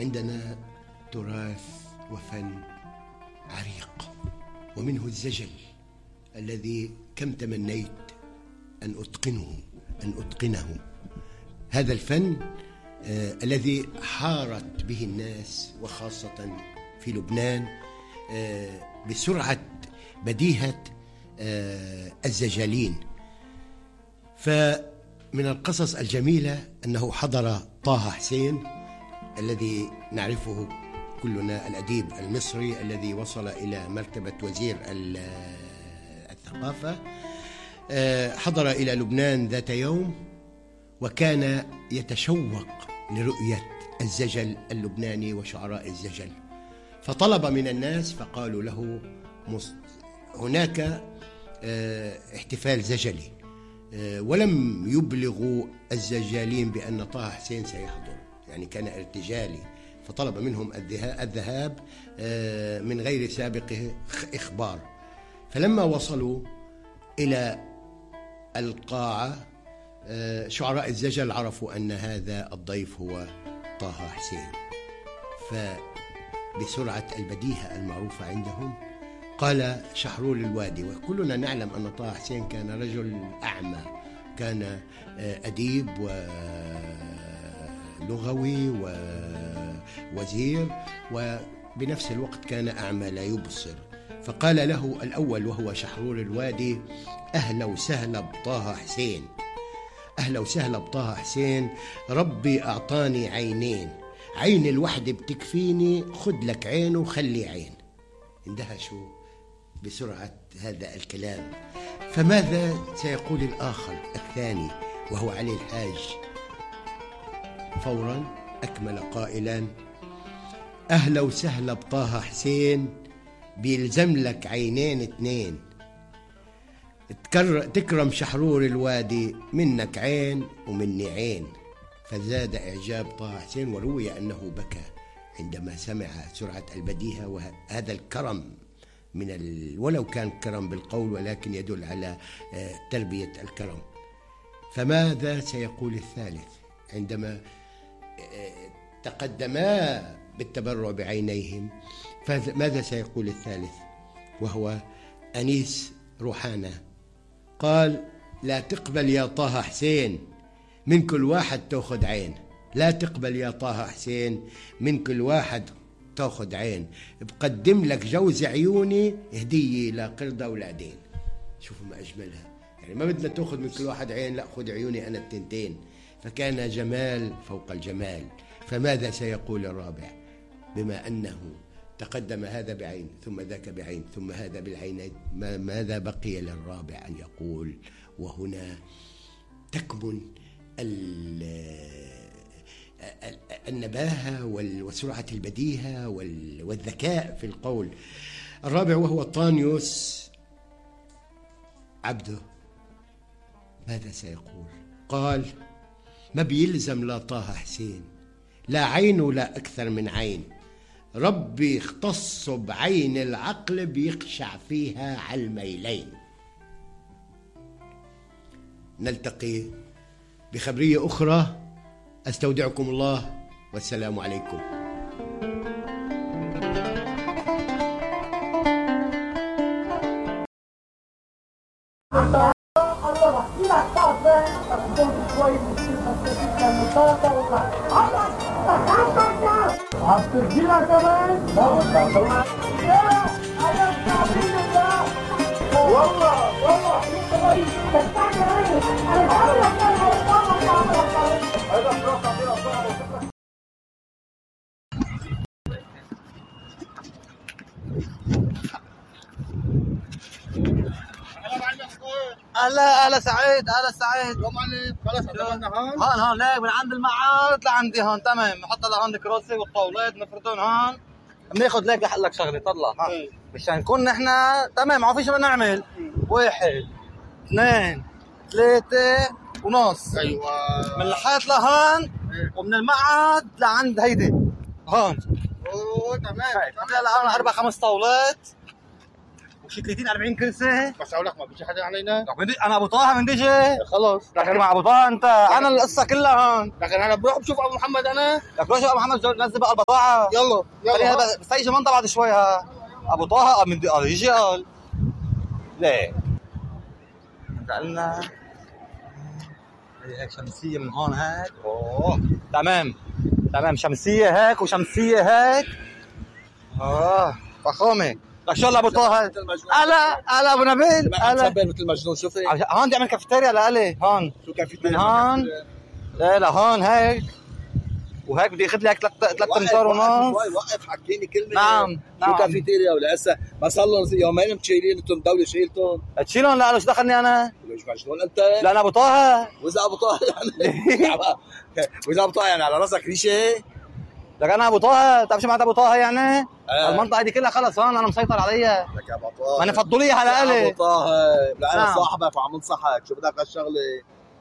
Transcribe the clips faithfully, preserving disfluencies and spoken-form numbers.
عندنا تراث وفن عريق، ومنه الزجل الذي كم تمنيت أن أتقنه أن أتقنه هذا الفن آه الذي حارت به الناس وخاصة في لبنان آه بسرعة بديهة آه الزجالين. فمن القصص الجميلة أنه حضر طه حسين الذي نعرفه كلنا، الأديب المصري الذي وصل إلى مرتبة وزير الثقافة، حضر إلى لبنان ذات يوم وكان يتشوق لرؤية الزجل اللبناني وشعراء الزجل، فطلب من الناس فقالوا له هناك احتفال زجلي، ولم يبلغوا الزجالين بأن طه حسين سيحضر، يعني كان ارتجالي، فطلب منهم الذهاب من غير سابق إخبار. فلما وصلوا إلى القاعة شعراء الزجل عرفوا أن هذا الضيف هو طه حسين، فبسرعة البديهة المعروفة عندهم قال شحرور الوادي، وكلنا نعلم أن طه حسين كان رجل أعمى، كان أديب ولغوي ووزير، وبنفس الوقت كان أعمى لا يبصر. فقال له الأول وهو شحرور الوادي أهلا وسهلا بطه حسين، أهلا وسهلا بطه حسين، ربي أعطاني عينين، عين الوحدة بتكفيني، خد لك عين وخلي عين. اندهشوا بسرعة هذا الكلام. فماذا سيقول الآخر الثاني وهو علي الحاج؟ فورا أكمل قائلا أهلا وسهلا بطه حسين، بيلزم لك عينين اتنين، تكرم شحرور الوادي، منك عين ومني عين. فزاد إعجاب طه حسين، وروي أنه بكى عندما سمع سرعة البديهة وهذا الكرم من ال... ولو كان كرم بالقول ولكن يدل على تربية الكرم. فماذا سيقول الثالث عندما تقدما بالتبرع بعينيهم؟ فماذا سيقول الثالث وهو أنيس روحانة؟ قال لا تقبل يا طه حسين، من كل واحد تأخذ عين، لا تقبل يا طه حسين، من كل واحد تأخذ عين، بقدم لك جوز عيوني هدية لقردة ولادين. شوفوا ما أجملها، يعني ما بدنا تأخذ من كل واحد عين، لا خذ عيوني أنا التنتين. فكان جمال فوق الجمال. فماذا سيقول الرابع بما أنه تقدم هذا بعين ثم ذاك بعين ثم هذا بالعينين؟ ماذا بقي للرابع أن يقول؟ وهنا تكمن النباهة وسرعة البديهة والذكاء في القول. الرابع وهو طانيوس عبده، ماذا سيقول؟ قال ما بيلزم لا طه حسين لا عين ولا أكثر من عين، ربي اختص بعين العقل بيقشع فيها على الميلين. نلتقي بخبرية أخرى، أستودعكم الله والسلام عليكم. هتدينا كمان؟ والله والله هلا هلا سعيد، هلا سعيد. يوم عليك. خلص اعتمدنا هون؟ هون هون ليك من عند المعاد لعندي هون. تمام، نحط لهون الكراسي والطاولات نفردهم هون. بناخذ ليك لحق لك شغله طلع ها مشان نكون نحن تمام. ما في شيء بدنا نعمل. واحد اثنين ثلاثة ونص. ايوه من الحيط لهون ومن المعاد لعند هيدي هون. اوه تمام. هلا هون اربع خمس طاولات وشي ثلاثين أربعين كرسي. بس اقول لك ما بيجي حدا علينا. انا ابو طه من ديجي. خلص لكن مع ابو طه انت انا القصه كلها هون. لكن انا بروح بشوف ابو محمد انا. لك روح شوف ابو محمد نزل بقى البضاعه. يلا يلا بس هي منطقه بعد شوي ها. ابو طه من دي قال يجي قال ليه؟ انت قلنا هيك شمسيه من هون هيك. اوه تمام تمام شمسيه هيك وشمسيه هيك. اه فخامه. لك شو ابو طه هلا هلا ابو نبيل هلا مثل مجنون. شوفي هون بدي اعمل كافيتيريا لالي هون. شو كافيتيريا من هون لا لهون هيك وهيك بدي اخذ لي هيك ثلاث ثلاث امتار ونص. وقف حكيني كلمه. نعم نعم. شو كافيتيريا ولا هسه ما صار لهم يومين مشيلين انتم الدوله شيلتهم. تشيلهم لا شو دخلني انا؟ ليش مجنون انت؟ لا انا ابو طه. واذا ابو طه يعني واذا ابو طه يعني على راسك ريشه. لك انا ابو طه بتعرف شو معناتها ابو طه يعني؟ آه. المنطقه دي كلها خلص هون انا مسيطر عليها. لك يا ابو طه ما انا فضوا لي على ابو الي. طه لا انا نعم. صاحبك وعم انصحك. شو بدك هالشغله؟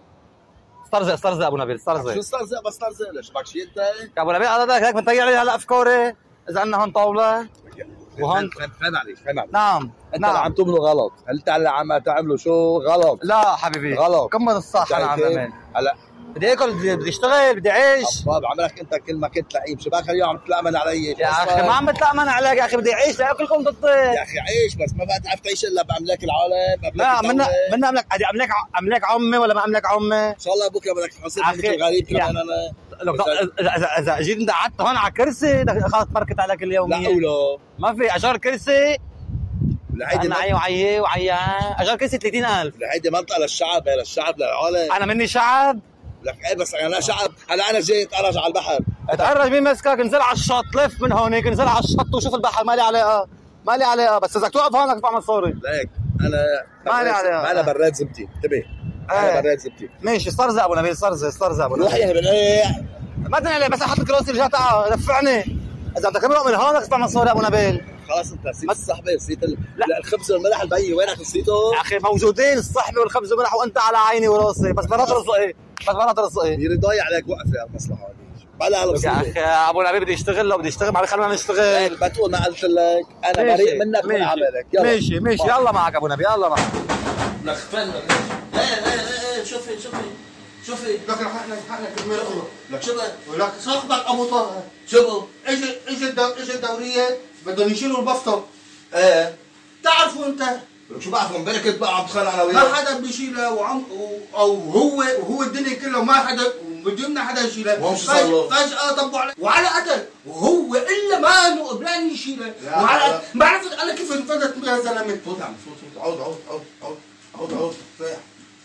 استرزق استرزق ابو نبيل استرزق. شو استرزق بس استرزق ليش بدك شيء انت؟ يا ابو نبيل هذا هيك بنطيع لي هلا افكاري اذا عندنا هون طاوله وهون. فهم عليك فهم عليك. نعم انت نعم. اللي عم تعمله غلط. هل انت اللي عم تعمله شو غلط؟ لا حبيبي غلط. كمل الصح انا عم بعمل. هلا بدي اكل بدي, بدي اشتغل بدي اعيش. طب عملك انت كل ما كنت لعيب. شو بك اليوم عم تتلامن علي؟ يا اخي ما عم بتلامن عليك يا اخي بدي اعيش لاكلكم ضدي. يا اخي عيش بس ما بقى تعرف تعيش الا باملاك العالم. لا منا منا املك بدي املك املك عمي ولا ما املك عمي؟ ان شاء الله بكره بدك تحاسبني مثل غريب كمان انا. لو اذا اذا جيت انت قعدت هون على كرسي خلص تبركت عليك اليوميه. لا ولا ما في اجار كرسي. لهيدي انا عيي وعيي وعيي اجار كرسي ثلاثين ألف. لهيدي منطقه للشعب. هي للشعب للعالم. انا مني شعب. لك ايه بس انا شعب. هلا انا جاي اتعرج على البحر. اتعرج مين مسكك؟ انزل على الشط لف من هونيك انزل على الشط وشوف البحر ما لي علاقه ما لي علاقه بس اذا توقف هون بدك تدفع مصاري. ليك انا ما لي علاقه. انا براد زبتي انتبه. انا براد زبتي. ماشي استرزق ابو نبيل استرزق استرزق ابو نبيل. روح يا بنيح. ما تنقلي بس احط الكراسي اللي جات دفعني. اذا بدك تمرق من هون بدك تدفع مصاري ابو نبيل. خلاص انت نسيت الصحبه نسيت ال... لا الخبز والملح البي وينك نسيته؟ يا اخي موجودين الصحبه والخبز والملح وانت على عيني وراسي بس مرات رزقي بس مرات رزقي. يري ضايع عليك وقف يا المصلحه هذه. بلا هلا يا اخي ابو نبيل بدي يشتغل لو بدي يشتغل معلش خلينا نشتغل. ما تقول ما قلت لك انا بريء منك من عملك. يلا ماشي ماشي يلا معك ابو نبيل يلا معك. لك فن ايه ايه ايه شوفي شوفي شوفي لك لحقنا لحقنا كلمة الله. لك شو ولك صاحبك ابو طه شو اجى اجى اجى الدوريه بدهم يشيلوا البفطه. ايه تعرفوا انت لك شو بعرف من بالك بقى عم تخانق انا ما وياك. حدا بيشيلها وعم او هو وهو الدنيا كلها ما حدا بدنا حدا يشيلها. وهم شو صار له؟ فجأة طبوا عليه وعلى قتل وهو الا ما انه قبلان يشيلها وعلى ما عرفت انا كيف انفدت يا زلمه. فوت عم فوت فوت عود عود عود عود عود عود صيح.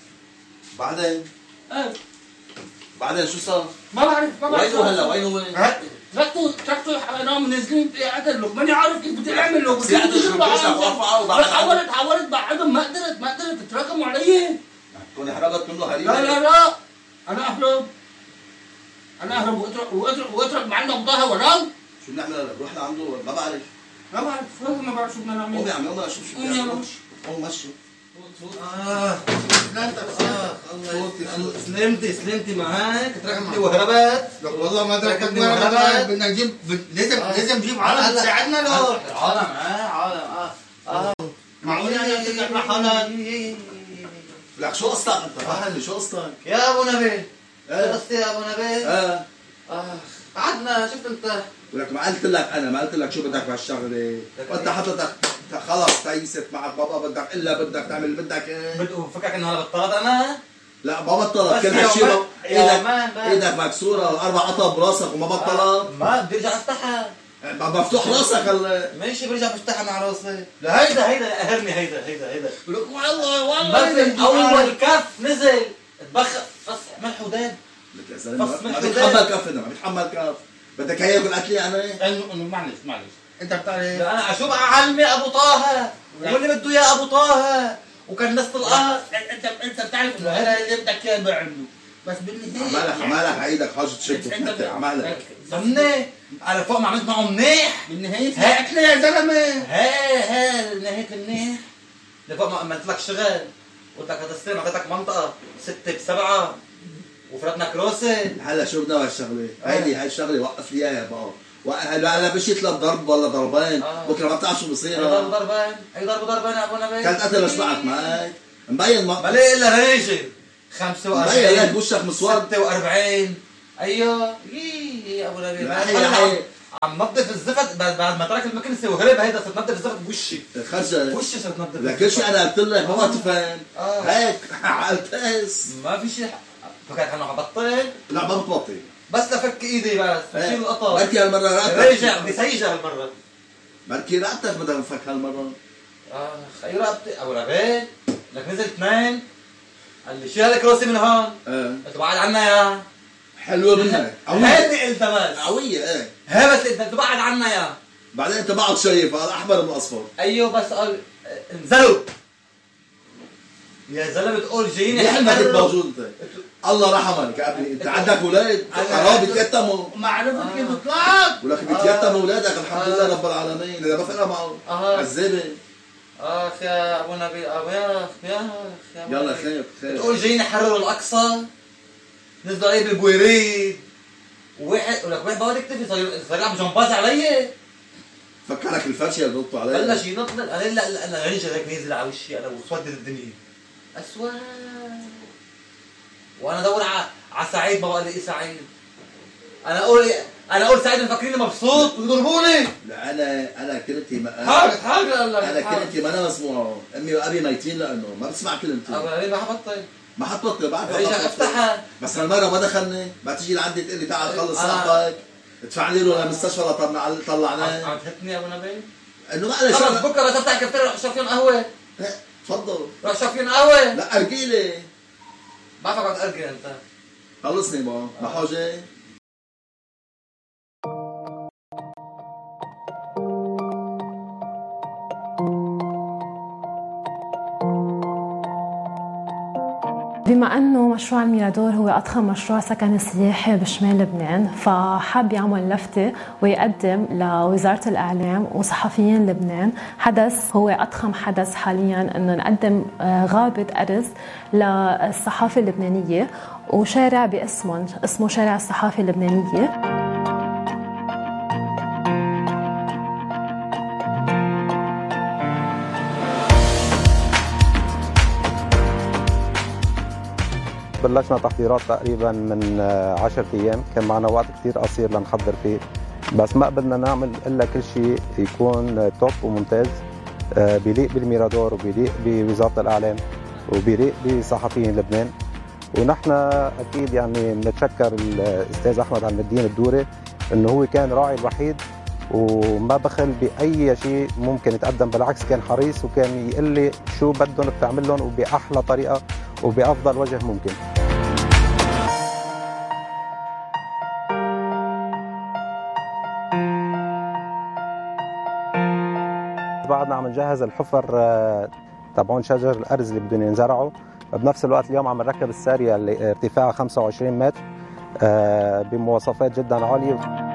بعدين ايه بعدين شو صار؟ ما بعرف ما بعرف وينه هلا وينه وين؟ تركتوا تركتوا حرام نازلين قتل له ماني عارف كيف بدي اعمل له. بس يعني شو بس حاولت حاولت بعدهم ما قدرت ما قدرت تراكموا علي. تكوني حرقت منه هريبه. لا لا لا انا اهرب انا اهرب واترك واترك واترك معنا بضاها وراه. شو بنعمل هلا؟ بروح لعنده ما بعرف. ما بعرف والله ما بعرف شو بدنا نعمل. قومي عم يلا شوف شو قومي يلا مش قوم مشي. اه لا انت اه الله سلمتي سلمتي معك تركتني وهربت. والله ما تركتني وهربت. بدنا نجيب لازم لازم نجيب عالم تساعدنا له. عالم اه عالم اه اه معقول يعني تطلع حالك. لك شو قصتك انت؟ فهمني شو قصتك؟ يا ابو نبيل شو ايه قصتي يا ابو نبيل؟ ايه اه قعدنا شفت انت. ولك ما قلت لك انا ما قلت لك شو بدك بهالشغله. وانت حضرتك خلص تيست معك بابا بدك الا بدك تعمل بدك ايه. بدو فكرك انه هلا بطلت انا؟ لا ما بطلت كل بس هالشيء يومين- ايدك يومين بس. ايدك مكسوره واربع قطع براسك وما بطلت. ما بدي ارجع افتحها. ما مفتوح راسك هلا. ماشي برجع بفتحها مع راسي. لا هيدا هيدا قهرني هيدا هيدا هيدا. لك والله ما في اول كف نزل اتبخر بس ملح وداب. لك يا زلمه بس ما من بيتحمل حداد. كف ما بيتحمل كف. بدك هي ياكل اكلي انا؟ انه انه معلش معلش انت بتعرف لا انا اشوف اعلمي ابو طه واللي بده اياه ابو طه وكان ناس طلقات. انت انت بتعرف انه هذا اللي بدك اياه بعمله بس بالنهايه عمالك عمالك عيدك حاجه تشد انت عمالك. ضمني على فوق ما عملت معه منيح. بالنهايه هي اكله يا زلمه. هي هي نهايه المنيح لفوق ما عملت لك شغل قلت لك هذا السنه اعطيتك منطقه ستة بسبعة وفرتنا كروسه. هلا شو بدنا بهالشغله؟ هيدي هاي الشغله وقف لي اياها بقى وهلا هلا مشيت لضرب ولا ضربين آه. بكره ما بتعرف شو بصير. اي ضرب ضربين اي ضرب ضربين يا ابو نبيل. كانت قتل اشبعك معك مبين ما بلاقي الا ريجل خمسة وأربعين مبين لك وشك مسود ستة وأربعين. ايوه يي يا ابو نبيل عم نظف الزفت بعد ما ترك المكنسه وهرب. هيدا صرت نظف الزفت بوشي خرجت وشي صرت نظف لك كل شيء انا قلت لك ما تفهم آه. هيك عالتاس ما في شيء. فكرت انه حبطل؟ لا ما بتبطل بس لفك ايدي بس بشيل القطر. بركي هالمره راتك رجع بدي سيجه هالمره. بركي راتك بدها نفك هالمره. اه خي راتي ابو نبيل لك نزل اثنين قال لي شيل هذا كروسي من هون. اه قلت له بعد عنا يا حلوه منك هيدي قلت بس قويه ايه هي بس انت تبعد عنا يا بعدين انت بعد شايف هذا احمر من اصفر. ايوه بس قال انزلوا يا زلمه تقول جايين ليه ما كنت موجود انت؟ الله رحمك يا ابني انت عندك اولاد قراب بيتيتموا معلومه كيف طلعت ولك بيتيتموا اولادك الحمد لله رب العالمين اذا ما فرق معه عذابه. اخ يا ابو نبيل ابو يا اخ يا اخ يلا خير خير تقول جايين يحرروا الاقصى نزلوا عليه بالبويريد وواحد ولك واحد بقعد يكتفي صار يلعب جمباز علي. فكرك الفرشه اللي بنطوا عليه بلش ينط. انا لا لا انا رجع هيك نازل على وشي انا وسودت الدنيا اسود وانا ادور على على سعيد ما بقى لي سعيد. انا اقول انا اقول سعيد مفكريني مبسوط ويضربوني. لا انا انا كلمتي ما حاجه حاجه انا كلمتي ما انا مسموعه. امي وابي ميتين لانه ما بسمع كلمتي. ابو ما حبطل ما حطت بعرف رجع افتحها بس هالمره ما دخلني. ما تيجي لعندي تقول لي تعال خلص صاحبك ادفع لي له للمستشفى طلعناه. عم تهتني يا ابو نبيل انه ما علي خلص بكره تفتح الكافتيريا روح شرب فيهم قهوه. تفضل روح شرب فيهم قهوه. لا ارجيلي بعرفك عم تأرجل انت. خلصني بابا ما حاجه. بما أنه مشروع الميرادور هو أضخم مشروع سكني سياحي بشمال لبنان، فحب يعمل لفتة ويقدم لوزارة الإعلام وصحفيين لبنان حدث هو أضخم حدث حالياً، أنه نقدم غابة أرز للصحافة اللبنانية وشارع باسمهم اسمه شارع الصحافة اللبنانية. بلشنا تحضيرات تقريبا من عشرة ايام، كان معنا وقت كثير قصير لنحضر فيه، بس ما قبلنا نعمل الا كل شيء يكون توب وممتاز بيليق بالميرادور وبيليق بوزاره الاعلام وبيليق بصحفيين لبنان. ونحن اكيد يعني بنتشكر الاستاذ احمد عم الدين الدوري انه هو كان راعي الوحيد وما بخل باي شيء ممكن يتقدم، بالعكس كان حريص وكان يقول لي شو بدهم بتعمل لهم وباحلى طريقه وبأفضل وجه ممكن. بعدنا عم نجهز الحفر تبعون شجر الأرز اللي بدهم ينزرعوا، بنفس الوقت اليوم عم نركب السارية اللي ارتفاعها خمسة وعشرين متر بمواصفات جدا عالية.